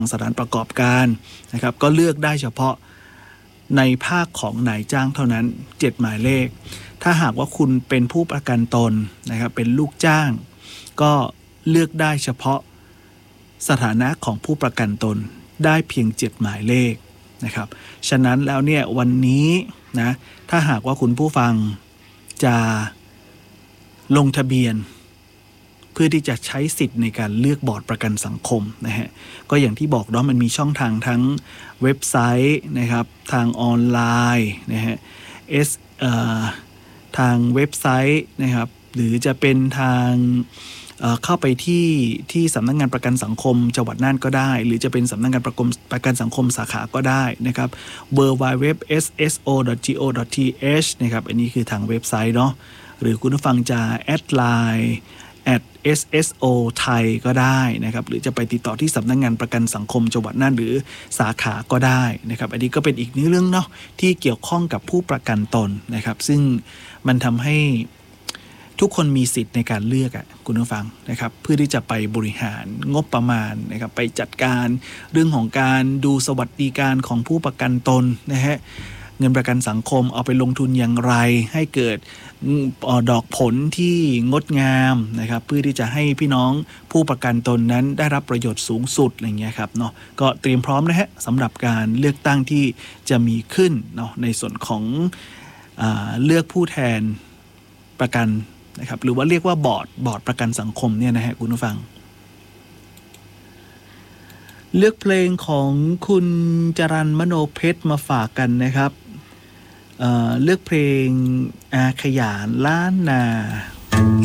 สถานประกอบการนะครับก็เลือกได้เฉพาะในภาคของนายจ้างเท่านั้น7หมายเลขถ้าหากว่าคุณเป็นผู้ประกันตนนะครับเป็นลูกจ้างก็เลือกได้เฉพาะสถานะของผู้ประกันตนได้เพียง7หมายเลขนะครับฉะนั้นแล้วเนี่ยวันนี้นะถ้าหากว่าคุณผู้ฟังจะลงทะเบียนเพื่อที่จะใช้สิทธิ์ในการเลือกบอร์ดประกันสังคมนะฮะก็อย่างที่บอกเนาะมันมีช่องทางทั้งเว็บไซต์นะครับทางออนไลน์นะฮะทางเว็บไซต์นะครับหรือจะเป็นทางเข้าไปที่สำนักงานประกันสังคมจังหวัดน่านก็ได้หรือจะเป็นสำนักงานประกันสังคมสาขาก็ได้นะครับ www.sso.go.th นะครับอันนี้คือทางเว็บไซต์เนาะหรือคุณผู้ฟังจะแอดไลน์@sso ไทยก็ได้นะครับหรือจะไปติดต่อที่สำนักงานประกันสังคมจังหวัดน่านหรือสาขาก็ได้นะครับอันนี้ก็เป็นอีกเรื่องเนาะที่เกี่ยวข้องกับผู้ประกันตนนะครับซึ่งมันทำให้ทุกคนมีสิทธิ์ในการเลือกคุณผู้ฟังนะครับเพื่อที่จะไปบริหารงบประมาณนะครับไปจัดการเรื่องของการดูสวัสดิการของผู้ประกันตนนะฮะเงินประกันสังคมเอาไปลงทุนอย่างไรให้เกิดดอกผลที่งดงามนะครับเพื่อที่จะให้พี่น้องผู้ประกันตนนั้นได้รับประโยชน์สูงสุดอะไรเงี้ยครับเนาะก็เตรียมพร้อมนะฮะสำหรับการเลือกตั้งที่จะมีขึ้นเนาะในส่วนของเลือกผู้แทนประกันนะครับหรือว่าเรียกว่าบอร์ดประกันสังคมเนี่ยนะฮะคุณผู้ฟังเลือกเพลงของคุณจรัญมโนเพชรมาฝากกันนะครับเลือกเพลงอาขยานล้านนา